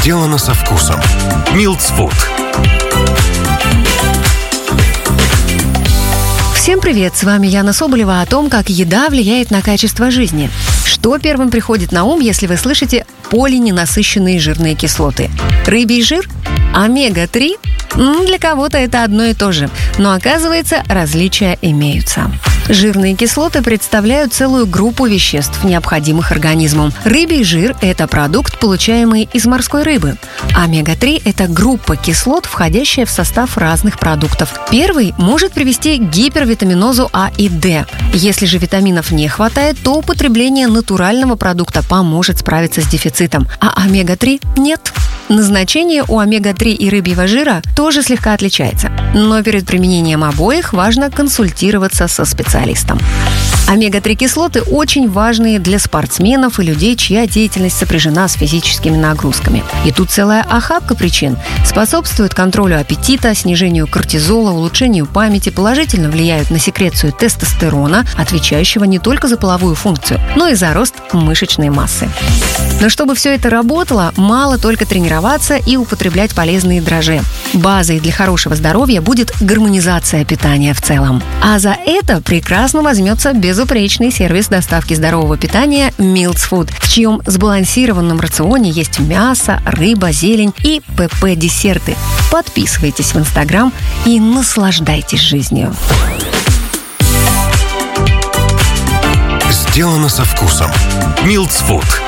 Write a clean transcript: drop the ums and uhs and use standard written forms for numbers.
Сделано со вкусом. Милтс Фуд. Всем привет! С вами Яна Соболева о том, как еда влияет на качество жизни. Что первым приходит на ум, если вы слышите полиненасыщенные жирные кислоты? Рыбий жир? Омега-3? Для кого-то это одно и то же, но оказывается, различия имеются. Жирные кислоты представляют целую группу веществ, необходимых организму. Рыбий жир – это продукт, получаемый из морской рыбы. Омега-3 – это группа кислот, входящая в состав разных продуктов. Первый может привести к гипервитаминозу А и Д. Если же витаминов не хватает, то употребление натурального продукта поможет справиться с дефицитом, а омега-3 – нет. Назначение у омега-3 и рыбьего жира тоже слегка отличается, но перед применением обоих важно консультироваться со специалистом. Омега-3 кислоты очень важные для спортсменов и людей, чья деятельность сопряжена с физическими нагрузками. И тут целая охапка причин. Способствуют контролю аппетита, снижению кортизола, улучшению памяти, положительно влияют на секрецию тестостерона, отвечающего не только за половую функцию, но и за рост мышечной массы. Но чтобы все это работало, мало только тренироваться и употреблять полезные дрожжи. Базой для хорошего здоровья будет гармонизация питания в целом. А за это прекрасно возьмется безупречный сервис доставки здорового питания Милтс Фуд, в чьем сбалансированном рационе есть мясо, рыба, зелень и ПП-десерты. Подписывайтесь в Инстаграм и наслаждайтесь жизнью. Сделано со вкусом. Милтс Фуд.